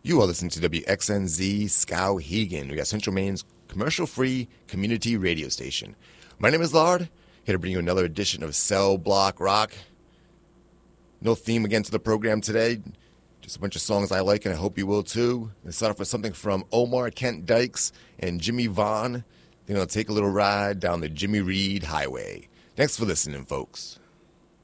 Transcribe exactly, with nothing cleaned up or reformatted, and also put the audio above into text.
You are listening to W X N Z Skowhegan. We got Central Maine's commercial-free community radio station. My name is Lard, here to bring you another edition of Cell Block Rock. No theme again to the program today, just a bunch of songs I like, and I hope you will too. Let's start off with something from Omar Kent Dykes and Jimmy Vaughn. They're going to take a little ride down the Jimmy Reed Highway. Thanks for listening, folks.